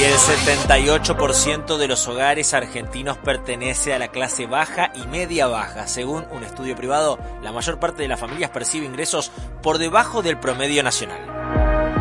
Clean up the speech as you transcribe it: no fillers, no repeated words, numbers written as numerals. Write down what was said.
Y el 78% de los hogares argentinos pertenece a la clase baja y media baja. Según un estudio privado, la mayor parte de las familias percibe ingresos por debajo del promedio nacional.